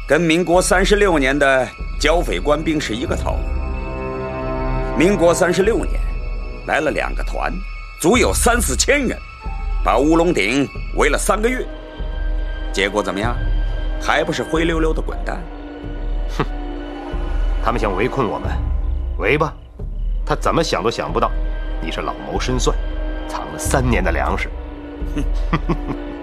跟民国36年的剿匪官兵是一个套路。民国36年来了2个团，足有3、4千人，把乌龙顶围了3个月，结果怎么样？还不是灰溜溜的滚蛋？ 哼，他们想围困我们，围吧，他怎么想都想不到，你是老谋深算，藏了3年的粮食。哼。